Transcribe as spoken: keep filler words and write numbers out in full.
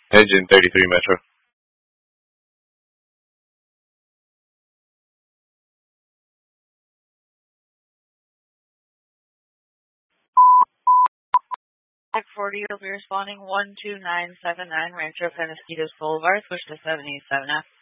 Engine thirty-three Metro. Tech forty will be responding one two nine seven nine Rancho Penasquitos Boulevard, push to seven eight seven F.